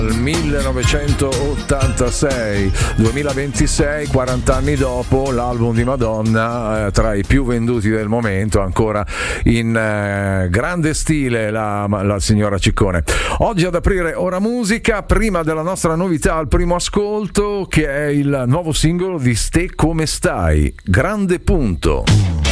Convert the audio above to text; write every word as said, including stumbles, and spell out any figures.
millenovecentottantasei, duemilaventisei, quaranta anni dopo, l'album di Madonna, eh, tra i più venduti del momento, ancora in eh, grande stile la, la signora Ciccone. Oggi ad aprire Ora Musica, prima della nostra novità al primo ascolto, che è il nuovo singolo di Ste Come Stai, Grande Punto.